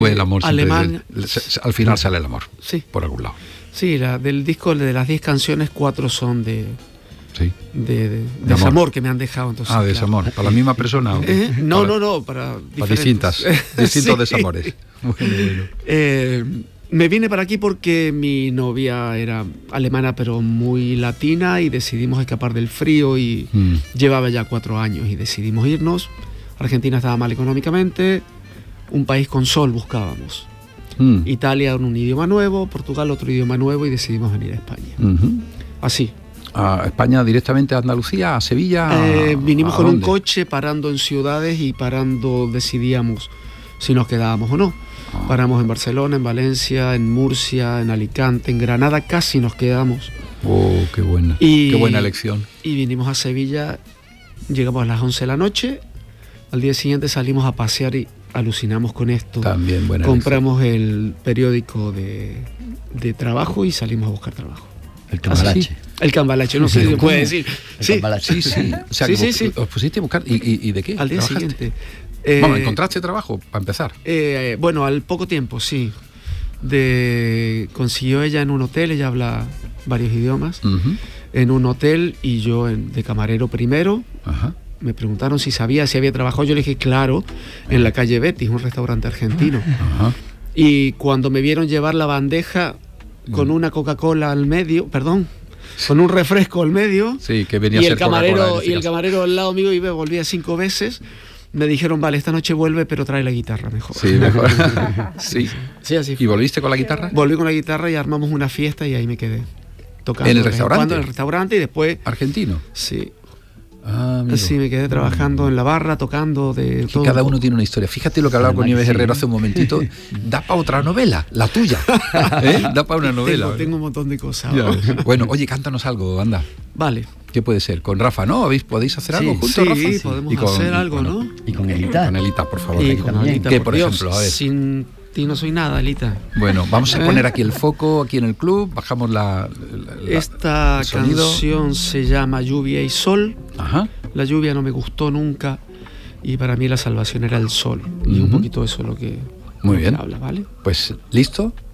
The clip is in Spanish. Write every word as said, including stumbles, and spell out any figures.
el amor Alemania. Siempre, al final sale el amor, sí, por algún lado. Sí, la, del disco de las diez canciones, cuatro son de, sí. de, de, de desamor que me han dejado. Entonces, ah, desamor. Claro. ¿Para la misma persona? ¿O ¿Eh? No, para, no, no, para, para distintas, distintos sí. desamores. Bueno, bueno. Eh, me vine para aquí porque mi novia era alemana, pero muy latina, y decidimos escapar del frío y mm. llevaba ya cuatro años y decidimos irnos. Argentina estaba mal económicamente, un país con sol buscábamos. Mm. Italia un idioma nuevo, Portugal otro idioma nuevo, y decidimos venir a España. Uh-huh. Así. ¿A España directamente a Andalucía, a Sevilla? Eh, vinimos ¿a con dónde? un coche, parando en ciudades y parando, decidíamos si nos quedábamos o no. Ah. Paramos en Barcelona, en Valencia, en Murcia, en Alicante, en Granada, casi nos quedamos. Oh, qué buena, y, qué buena elección. Y vinimos a Sevilla, llegamos a las once de la noche, al día siguiente salimos a pasear y alucinamos con esto. También buena Compramos elección. El periódico de, de trabajo y salimos a buscar trabajo. El cambalache. ¿Ah, sí? El cambalache, no sé si se puede decir. El sí. cambalache. Sí, sí. O sea, sí, sí, sí. ¿os pusiste a buscar? ¿Y, y, y de qué? Al día ¿Trabajaste? siguiente. Eh, bueno, ¿encontraste trabajo para empezar? Eh, bueno, al poco tiempo, sí. De, consiguió ella en un hotel, ella habla varios idiomas, uh-huh. en un hotel, y yo en, de camarero primero. Ajá. Me preguntaron si sabía, si había trabajado. Yo le dije, claro, en la calle Betis, un restaurante argentino. Ajá. Y cuando me vieron llevar la bandeja con una Coca-Cola al medio, perdón, con un refresco al medio, sí, que venía y a ser el camarero Coca-Cola, y el camarero al lado mío, y me volvía cinco veces, me dijeron, vale, esta noche vuelve, pero trae la guitarra mejor. Sí, mejor. sí. sí, así fue. ¿Y volviste con la guitarra? Volví con la guitarra y armamos una fiesta, y ahí me quedé tocando. ¿En el restaurante? En el restaurante, y después... ¿Argentino? Sí. Ah, sí, me quedé trabajando en la barra, tocando de todo. Cada uno tiene una historia. Fíjate lo que hablaba con Nieves sí. Herrero hace un momentito. Da para otra novela, la tuya. ¿Eh? Da para una novela. Tengo, tengo un montón de cosas. Bueno, oye, cántanos algo, anda. Vale. ¿Qué puede ser? ¿Con Rafa, no? ¿Podéis hacer algo sí, juntos, sí, Rafa? Sí, podemos con, hacer algo, bueno, ¿no? Y con Elita. Con Elita, por favor. Y con Elita, ¿Qué, por, por Dios, ejemplo? A ver. Sin ti no soy nada, Elita. Bueno, vamos a poner aquí el foco, aquí en el club. Bajamos la... la, la Esta canción se llama Lluvia y Sol. Ajá. La lluvia no me gustó nunca, y para mí la salvación era el sol. Uh-huh. Y un poquito eso es lo que, Muy lo bien. que habla, ¿vale? Pues, ¿listo?